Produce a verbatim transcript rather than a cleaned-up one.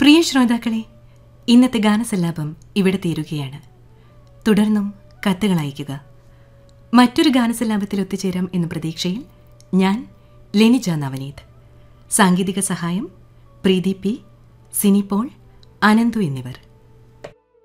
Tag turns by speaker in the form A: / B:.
A: പ്രിയ ശ്രോതാക്കളെ, ഇന്നത്തെ ഗാനസല്ലാപം ഇവിടെ തീരുകയാണ്. തുടർന്നും കത്തുകൾ അയയ്ക്കുക. മറ്റൊരു ഗാനസല്ലാപത്തിൽ ഒത്തുചേരാം എന്ന പ്രതീക്ഷയിൽ ഞാൻ ലെനിജ നവനീത്. സാങ്കേതിക സഹായം പ്രീതി പി, സിനി പോൾ, അനന്തു എന്നിവർ.